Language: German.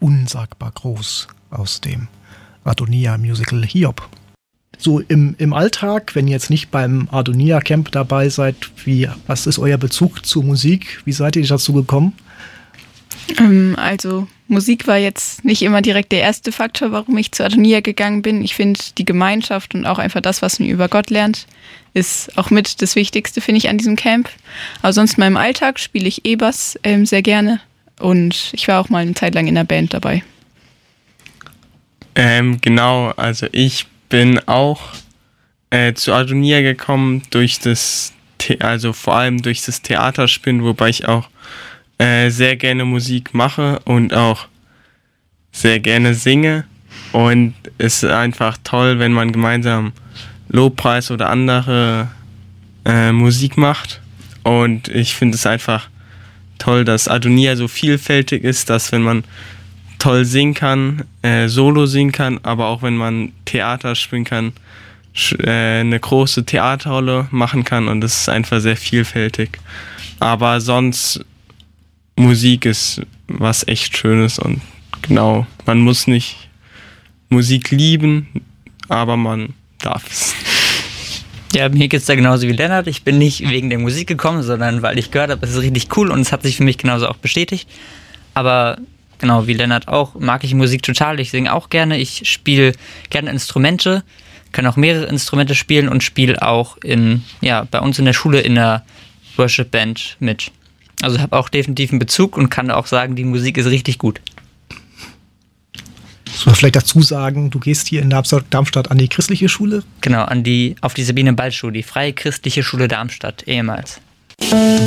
unsagbar groß aus dem Adonia-Musical Hiob. So im Alltag, wenn ihr jetzt nicht beim Adonia-Camp dabei seid, was ist euer Bezug zur Musik? Wie seid ihr dazu gekommen? Also Musik war jetzt nicht immer direkt der erste Faktor, warum ich zu Adonia gegangen bin. Ich finde, die Gemeinschaft und auch einfach das, was man über Gott lernt, ist auch mit das Wichtigste, finde ich, an diesem Camp. Aber sonst in meinem Alltag spiele ich E-Bass sehr gerne und ich war auch mal eine Zeit lang in der Band dabei. Genau, also ich bin auch zu Adonia gekommen vor allem durch das Theaterspielen, wobei ich auch sehr gerne Musik mache und auch sehr gerne singe. Und es ist einfach toll, wenn man gemeinsam Lobpreis oder andere Musik macht. Und ich finde es einfach toll, dass Adonia so vielfältig ist, dass wenn man toll singen kann, Solo singen kann, aber auch wenn man Theater spielen kann, eine große Theaterrolle machen kann und das ist einfach sehr vielfältig. Aber sonst, Musik ist was echt Schönes und genau, man muss nicht Musik lieben, aber man darf es. Ja, mir geht's da genauso wie Lennart. Ich bin nicht wegen der Musik gekommen, sondern weil ich gehört habe, es ist richtig cool und es hat sich für mich genauso auch bestätigt. Aber genau, wie Lennart auch, mag ich Musik total. Ich singe auch gerne. Ich spiele gerne Instrumente, kann auch mehrere Instrumente spielen und spiele auch bei uns in der Schule in der Worship-Band mit. Also habe auch definitiv einen Bezug und kann auch sagen, die Musik ist richtig gut. Soll man vielleicht dazu sagen, du gehst hier in Darmstadt an die christliche Schule? Genau, auf die Sabine-Ball-Schule, die Freie Christliche Schule Darmstadt, ehemals.